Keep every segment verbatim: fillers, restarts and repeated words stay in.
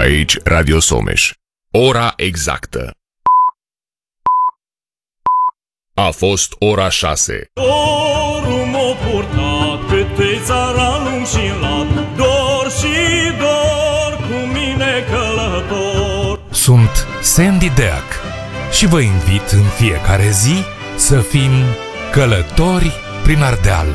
Aici Radio Someș. Ora exactă. A fost ora șase. Dorul m-a purtat câte țaranul și lat, dor și dor cu mine călător. Sunt Sandy Deac și vă invit în fiecare zi să fim călători prin Ardeal.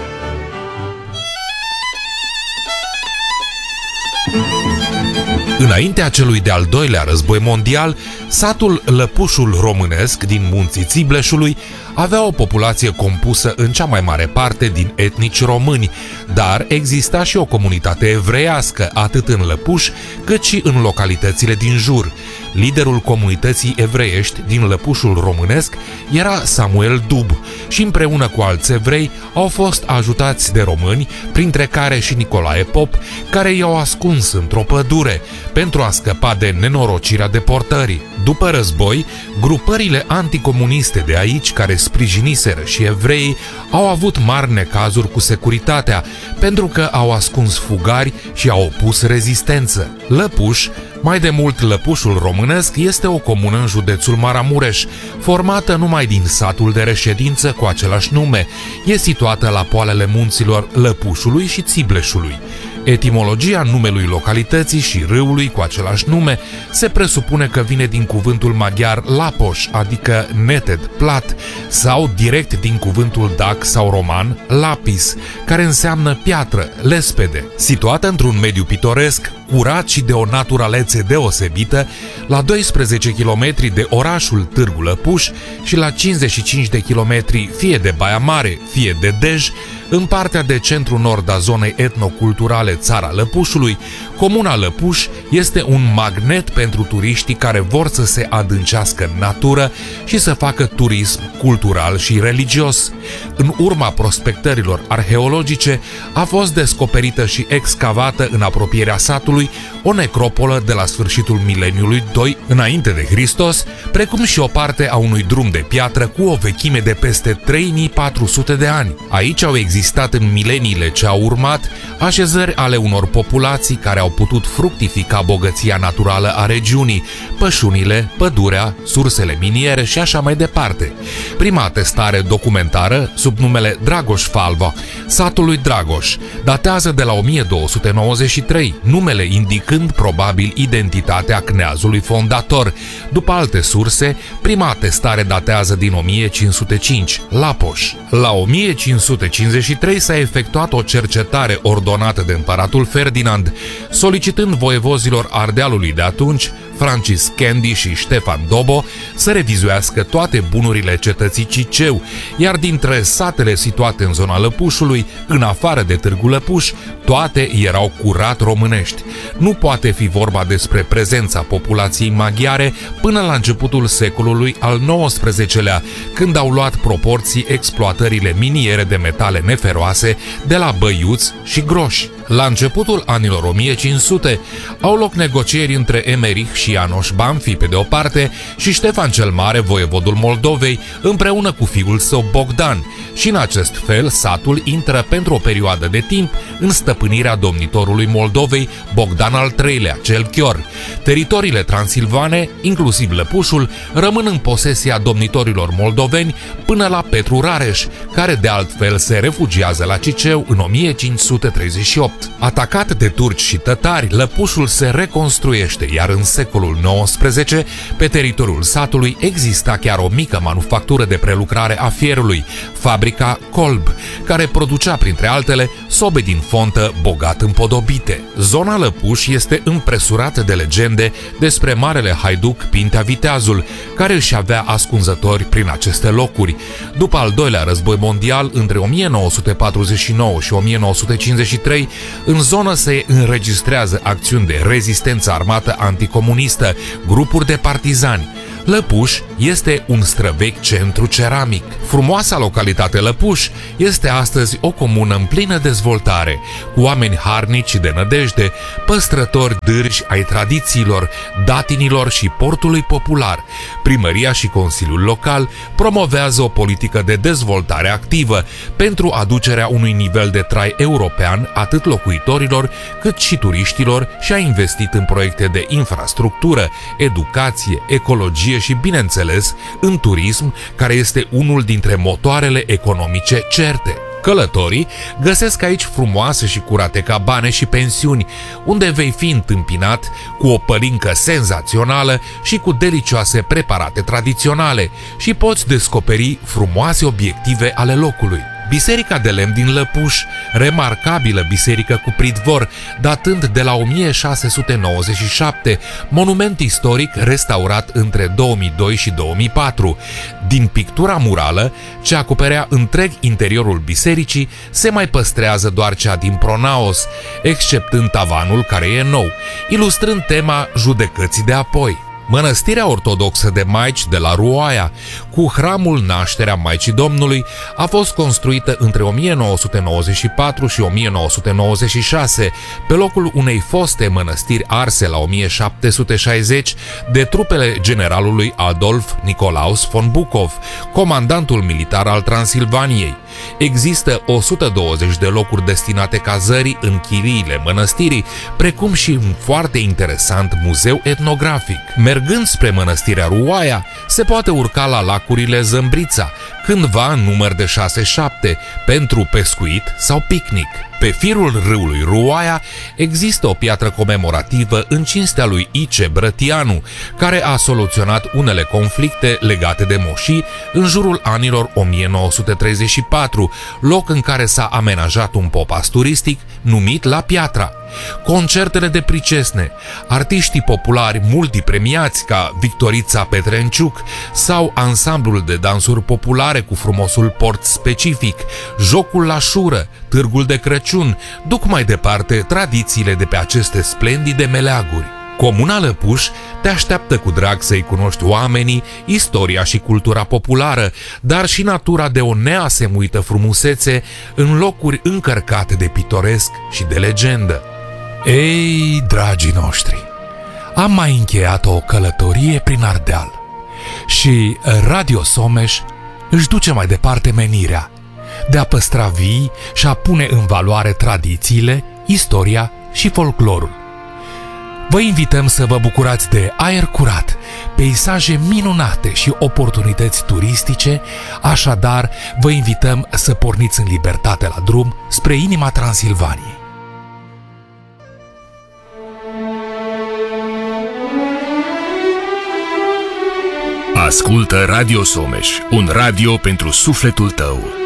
Înaintea celui de-al doilea război mondial, satul Lăpușul Românesc din munții Țibleșului avea o populație compusă în cea mai mare parte din etnici români, dar exista și o comunitate evreiască atât în Lăpuș cât și în localitățile din jur. Liderul comunității evreiești din Lăpușul Românesc era Samuel Dub și împreună cu alți evrei au fost ajutați de români, printre care și Nicolae Pop, care i-au ascuns într-o pădure pentru a scăpa de nenorocirea deportării. După război, grupările anticomuniste de aici, care sprijiniseră și evreii, au avut mari necazuri cu securitatea, pentru că au ascuns fugari și au opus rezistență. Lăpuș, mai de mult Lăpușul Românesc, este o comună în județul Maramureș, formată numai din satul de reședință cu același nume. E situată la poalele munților Lăpușului și Țibleșului. Etimologia numelui localității și râului cu același nume se presupune că vine din cuvântul maghiar lapoș, adică neted, plat, sau direct din cuvântul dac sau roman lapis, care înseamnă piatră, lespede. Situată într-un mediu pitoresc, curat și de o naturalețe deosebită, la doisprezece kilometri de orașul Târgu Lăpuș și la cincizeci și cinci de kilometri fie de Baia Mare, fie de Dej, în partea de centru-nord a zonei etnoculturale Țara Lăpușului, comuna Lăpuș este un magnet pentru turiștii care vor să se adâncească în natură și să facă turism cultural și religios. În urma prospectărilor arheologice a fost descoperită și excavată în apropierea satului o necropolă de la sfârșitul mileniului doi înainte de Hristos, precum și o parte a unui drum de piatră cu o vechime de peste trei mii patru sute de ani. Aici au existat în mileniile ce au urmat așezări ale unor populații care au putut fructifica bogăția naturală a regiunii, pășunile, pădurea, sursele miniere și așa mai departe. Prima atestare documentară, sub numele Dragoș Falva, satului Dragoș, datează de la o mie două sute nouăzeci și trei, numele indicând probabil identitatea cneazului fondator. După alte surse, prima atestare datează din o mie cinci sute cinci, Lapoș. La o mie cinci sute cincizeci și trei s-a efectuat o cercetare ordonată de împăratul Ferdinand, solicitând voievozilor Ardealului de atunci, Francis Candy și Ștefan Dobo, să revizuiască toate bunurile cetății Ciceu, iar dintre satele situate în zona Lăpușului, în afară de Târgu Lăpuș, toate erau curat românești. Nu poate fi vorba despre prezența populației maghiare până la începutul secolului al nouăsprezecelea, când au luat proporții exploatările miniere de metale neferoase de la băiuți și groși. La începutul anilor o mie cinci sute au loc negocieri între Emerich și Ianoș Banfi pe de o parte și Ștefan cel Mare, voievodul Moldovei, împreună cu fiul său Bogdan, și în acest fel satul intră pentru o perioadă de timp în stăpânirea domnitorului Moldovei, Bogdan al treilea, cel Chior. Teritoriile transilvane, inclusiv Lăpușul, rămân în posesia domnitorilor moldoveni până la Petru Rareș, care de altfel se refugiază la Ciceu în o mie cinci sute treizeci și opt. Atacat de turci și tătari, Lăpușul se reconstruiește, iar în secolul nouăsprezece, pe teritoriul satului exista chiar o mică manufactură de prelucrare a fierului, fabrica Kolb, care producea, printre altele, sobe din fontă bogat împodobite. Zona Lăpuș este împresurată de legende despre marele haiduc Pintea Viteazul, care își avea ascunzători prin aceste locuri. După al doilea război mondial, între o mie nouă sute patruzeci și nouă și o mie nouă sute cincizeci și trei, în zonă se înregistrează acțiuni de rezistență armată anticomunistă, grupuri de partizani. Lăpuș este un străvechi centru ceramic. Frumoasa localitate Lăpuș este astăzi o comună în plină dezvoltare, cu oameni harnici și de nădejde, păstrători dârji ai tradițiilor, datinilor și portului popular. Primăria și Consiliul Local promovează o politică de dezvoltare activă pentru aducerea unui nivel de trai european atât locuitorilor cât și turiștilor și a investit în proiecte de infrastructură, educație, ecologie și, bineînțeles, în turism, care este unul dintre motoarele economice certe. Călătorii găsesc aici frumoase și curate cabane și pensiuni, unde vei fi întâmpinat cu o pălincă senzațională și cu delicioase preparate tradiționale și poți descoperi frumoase obiective ale locului. Biserica de lemn din Lăpuș, remarcabilă biserică cu pridvor, datând de la o mie șase sute nouăzeci și șapte, monument istoric restaurat între două mii doi și două mii patru. Din pictura murală, ce acoperea întreg interiorul bisericii, se mai păstrează doar cea din pronaos, exceptând tavanul care e nou, ilustrând tema judecății de apoi. Mănăstirea ortodoxă de Maici de la Ruoaia, cu hramul Nașterea Maicii Domnului, a fost construită între o mie nouă sute nouăzeci și patru și o mie nouă sute nouăzeci și șase, pe locul unei foste mănăstiri arse la o mie șapte sute șaizeci de trupele generalului Adolf Nicolaus von Bucov, comandantul militar al Transilvaniei. Există o sută douăzeci de locuri destinate cazării în chiriile mănăstirii, precum și un foarte interesant muzeu etnografic. Mergând spre mănăstirea Ruoaia, se poate urca la lacurile Zâmbrița, cândva în număr de șase șapte, pentru pescuit sau picnic. Pe firul râului Ruoaia există o piatră comemorativă în cinstea lui Ice Brătianu, care a soluționat unele conflicte legate de moșii în jurul anilor o mie nouă sute treizeci și patru, loc în care s-a amenajat un popas turistic numit La Piatra. Concertele de pricesne, artiștii populari multipremiați ca Victorița Petrenciuc sau ansamblul de dansuri populare cu frumosul port specific, jocul la șură, târgul de Crăciun, duc mai departe tradițiile de pe aceste splendide meleaguri. Comuna Lăpuș te așteaptă cu drag să-i cunoști oamenii, istoria și cultura populară, dar și natura de o neasemuită frumusețe în locuri încărcate de pitoresc și de legendă. Ei, dragii noștri, am mai încheiat o călătorie prin Ardeal și Radio Someș își duce mai departe menirea de a păstra vii și a pune în valoare tradițiile, istoria și folclorul. Vă invităm să vă bucurați de aer curat, peisaje minunate și oportunități turistice, așadar vă invităm să porniți în libertate la drum spre inima Transilvaniei. Ascultă Radio Someș, un radio pentru sufletul tău.